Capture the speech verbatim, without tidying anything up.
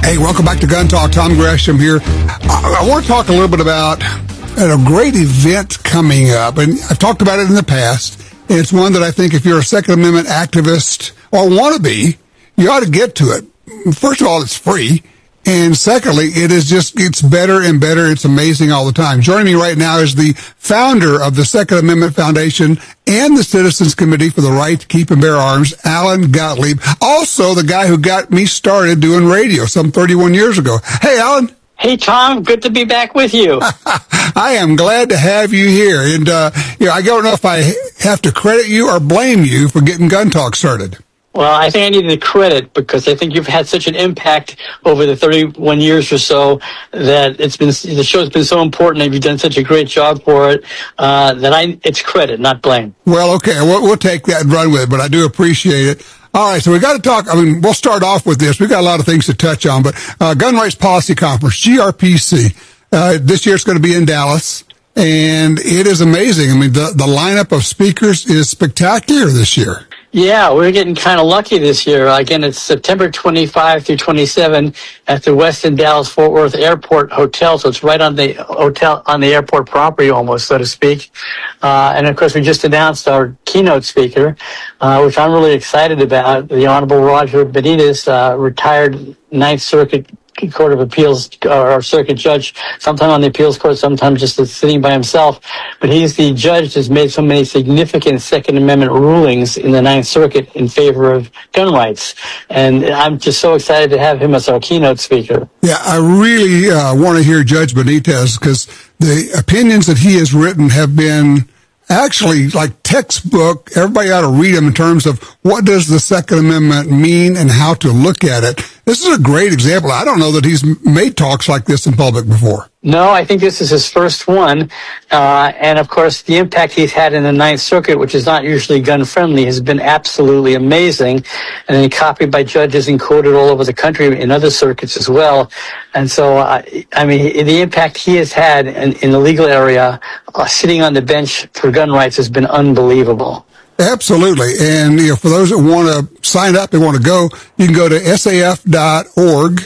Hey, welcome back to Gun Talk. Tom Gresham here. I, I want to talk a little bit about a great event coming up, and I've talked about it in the past. It's one that I think if you're a Second Amendment activist or want to be, you ought to get to it. First of all, it's free. And secondly, it is just, it's better and better. It's amazing all the time. Joining me right now is the founder of the Second Amendment Foundation and the Citizens Committee for the Right to Keep and Bear Arms, Alan Gottlieb. Also the guy who got me started doing radio some thirty-one years ago. Hey, Alan. Hey, Tom. Good to be back with you. I am glad to have you here. And, uh, you know, I don't know if I have to credit you or blame you for getting Gun Talk started. Well, I think I need the credit because I think you've had such an impact over the thirty-one years or so that it's been, the show's been so important and you've done such a great job for it, uh, that I, it's credit, not blame. Well, okay. We'll, we'll take that and run with it, but I do appreciate it. All right. So we got to talk. I mean, we'll start off with this. We've got a lot of things to touch on, but, uh, Gun Rights Policy Conference, G R P C, uh, this year it's going to be in Dallas. And it is amazing. I mean, the, the lineup of speakers is spectacular this year. Yeah, we're getting kind of lucky this year. Again, it's September twenty-fifth through twenty-seventh at the Westin Dallas Fort Worth Airport Hotel. So it's right on the hotel, on the airport property almost, so to speak. Uh, and of course, we just announced our keynote speaker, uh, which I'm really excited about. The Honorable Roger Benitez, uh, retired Ninth Circuit Court of Appeals, or circuit judge, sometimes on the appeals court, sometimes just sitting by himself. But he's the judge that's made so many significant Second Amendment rulings in the Ninth Circuit in favor of gun rights. And I'm just so excited to have him as our keynote speaker. Yeah, I really uh, want to hear Judge Benitez because the opinions that he has written have been actually like textbook. Everybody ought to read them in terms of what does the Second Amendment mean and how to look at it. This is a great example. I don't know that he's made talks like this in public before. No, I think this is his first one. Uh, and of course, the impact he's had in the Ninth Circuit, which is not usually gun friendly, has been absolutely amazing. And then copied by judges and quoted all over the country in other circuits as well. And so, uh, I mean, the impact he has had in, in the legal area, uh, sitting on the bench for gun rights has been unbelievable. Absolutely. And, you know, for those that want to sign up, they want to go, you can go to S A F dot org